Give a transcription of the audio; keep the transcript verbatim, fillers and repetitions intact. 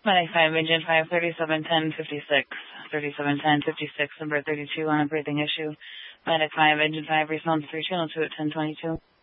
Medic five, Engine five, thirty-seven ten fifty-six. thirty-seven ten fifty-six, number thirty-two on a breathing issue. Medic five, Engine five, response three channel two at ten twenty-two.